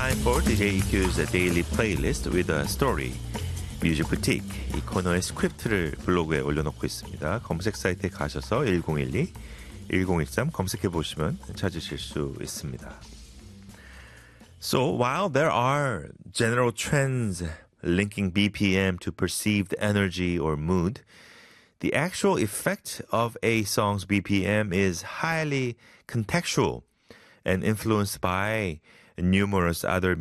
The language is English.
time for DJ EQ's daily playlist with a story. 뮤직 부틱 이 코너의 스크립트를 블로그에 올려놓고 있습니다. 검색 사이트에 가셔서 1012, 1013 검색해 보시면 찾으실 수 있습니다. So while there are general trends linking BPM to perceived energy or mood, the actual effect of a song's BPM is highly contextual and influenced by numerous other